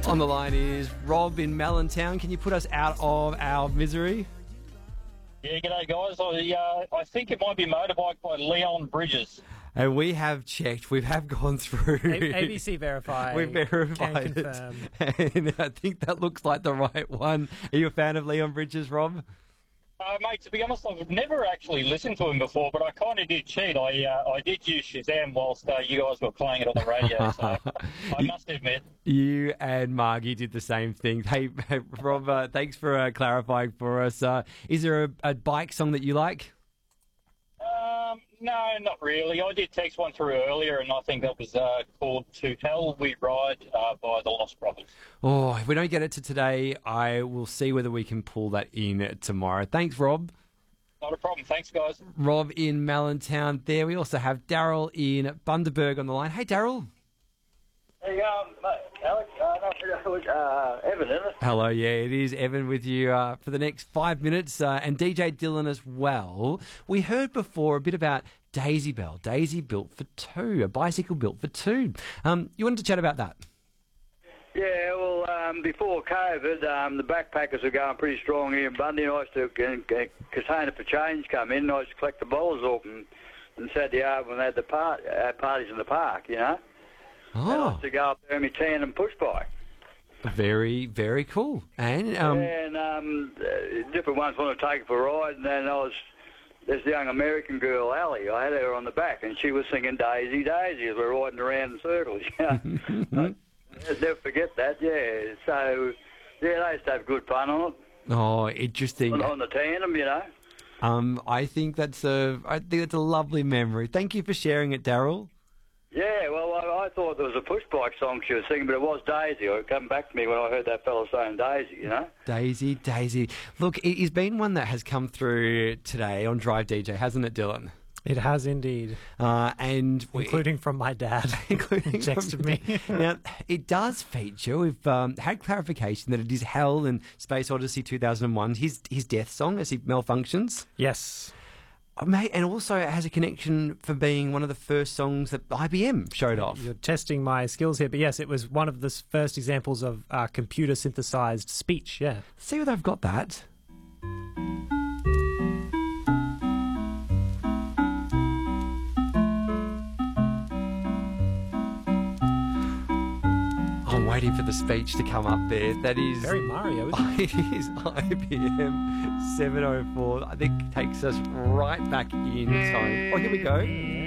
On the line is Rob in Melontown. Can you put us out of our misery? Yeah, g'day guys. I think it might be Motorbike by Leon Bridges. And we have checked. We have gone through. ABC Verify. We've verified can confirm. it. And I think that looks like the right one. Are you a fan of Leon Bridges, Rob? Mate, to be honest, I've never actually listened to him before, but I kind of did cheat. I did use Shazam whilst you guys were playing it on the radio, so I must admit. You and Margie did the same thing. Hey, Rob, thanks for clarifying for us. Is there a bike song that you like? No, not really. I did text one through earlier, and I think that was called To Hell We Ride by the Lost Brothers. Oh, if we don't get it to today, I will see whether we can pull that in tomorrow. Thanks, Rob. Not a problem. Thanks, guys. Rob in Melontown there. We also have Daryl in Bundaberg on the line. Hey, Daryl. Hey, mate, Alex, Evan, isn't it? Hello, yeah, it is Evan with you for the next 5 minutes, and DJ Dylan as well. We heard before a bit about Daisy Bell, Daisy built for two, a bicycle built for two. You wanted to chat about that? Yeah, well, before COVID, the backpackers were going pretty strong here in Bundy. I used to, Container for Change come in, and I used to collect the bowlers off and Saturday yard when they had the parties in the park, you know. Oh. And I used to go up there in my tandem push bike. Very, very cool. And different ones want to take it for a ride, and then this young American girl, Allie, I had her on the back, and she was singing Daisy, Daisy as we're riding around in circles. You know? I'll never forget that, yeah. So, yeah, they used to have good fun on it. Oh, interesting. On the tandem, you know. I think that's a lovely memory. Thank you for sharing it, Daryl. Yeah, well, I thought there was a push bike song she was singing, but it was Daisy. It came back to me when I heard that fellow saying Daisy, you know? Daisy, Daisy. Look, it has been one that has come through today on Drive DJ, hasn't it, Dylan? It has indeed. Including from my dad. Including texted me. Now, it does feature. We've had clarification that it is Hell in Space Odyssey 2001, his death song as he malfunctions. Yes. Mate, and also it has a connection for being one of the first songs that IBM showed off. You're testing my skills here, but yes, it was one of the first examples of computer synthesized speech, yeah. See whether I've got that. I'm waiting for the speech to come up there. That is very Mario, isn't it? It is IBM 704. I think it takes us right back in time. Oh, here we go.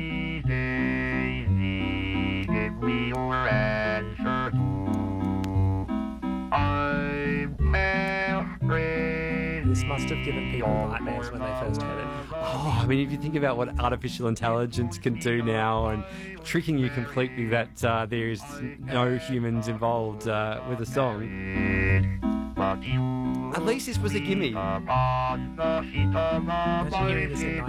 This must have given people nightmares when they first heard it. Oh, I mean, if you think about what artificial intelligence can do now and tricking you completely that there is no humans involved with a song. At least this was a gimme. Imagine hearing this in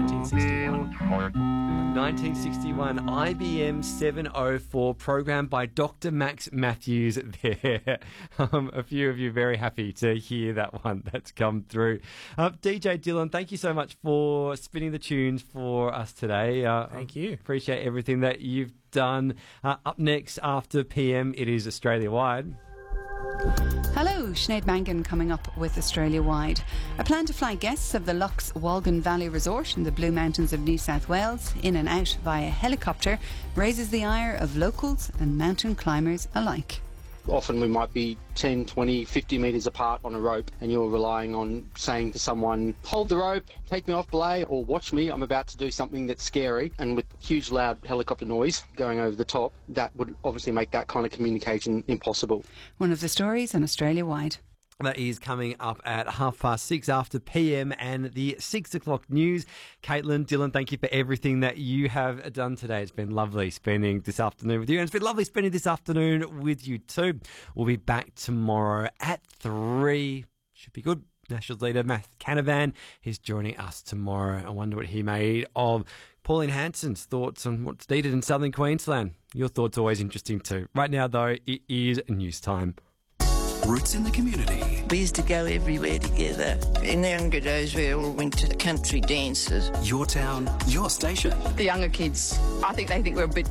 1961. 1961, IBM 704, programmed by Dr. Max Matthews there. A few of you very happy to hear that one that's come through. DJ Dylan, thank you so much for spinning the tunes for us today. Thank you. Appreciate everything that you've done. Up next after PM, it is Australia Wide. Hello, Sinead Mangan coming up with Australia Wide. A plan to fly guests of the Lochs Walgan Valley Resort in the Blue Mountains of New South Wales in and out via helicopter raises the ire of locals and mountain climbers alike. Often we might be 10, 20, 50 metres apart on a rope and you're relying on saying to someone, hold the rope, take me off belay, or watch me, I'm about to do something that's scary. And with huge loud helicopter noise going over the top, that would obviously make that kind of communication impossible. One of the stories on Australia Wide. That is coming up at 6:30 after PM and the 6 o'clock news. Caitlin, Dylan, thank you for everything that you have done today. It's been lovely spending this afternoon with you, and it's been lovely spending this afternoon with you too. We'll be back tomorrow at 3. Should be good. Nationals leader Matt Canavan is joining us tomorrow. I wonder what he made of Pauline Hanson's thoughts on what's needed in southern Queensland. Your thoughts are always interesting too. Right now, though, it is news time. Roots in the community. We used to go everywhere together. In the younger days, we all went to country dances. Your town, your station. The younger kids, I think they think we're a bit